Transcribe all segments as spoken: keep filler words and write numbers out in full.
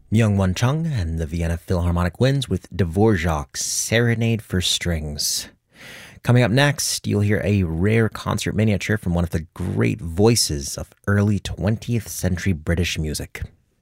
Myung-Won Chung and the Vienna Philharmonic Winds with Dvorak's Serenade for Strings. Coming up next, you'll hear a rare concert miniature from one of the great voices of early twentieth century British music.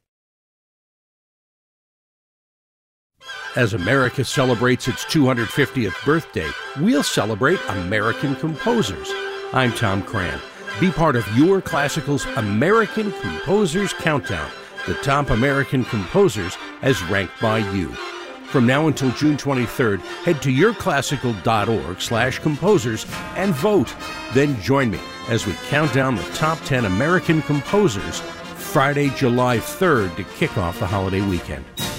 As America celebrates its two hundred fiftieth birthday, we'll celebrate American composers. I'm Tom Cran. Be part of Your Classical's American Composers Countdown, the top American composers as ranked by you. From now until June twenty-third, head to yourclassical.org slash composers and vote. Then join me as we count down the top ten American composers Friday, July third to kick off the holiday weekend.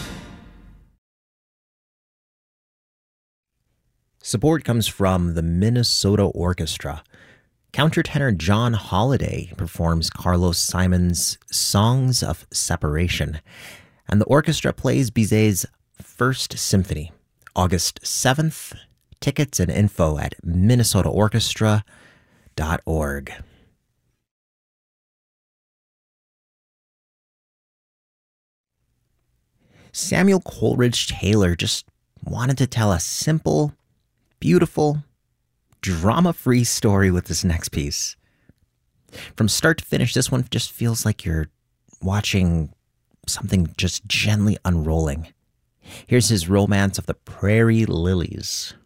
Support comes from the Minnesota Orchestra. Countertenor John Holliday performs Carlos Simon's Songs of Separation, and the orchestra plays Bizet's First Symphony, August seventh. Tickets and info at minnesota orchestra dot org. Samuel Coleridge Taylor just wanted to tell a simple, beautiful, drama-free story with this next piece. From start to finish, this one just feels like you're watching something just gently unrolling. Here's his Romance of the Prairie Lilies.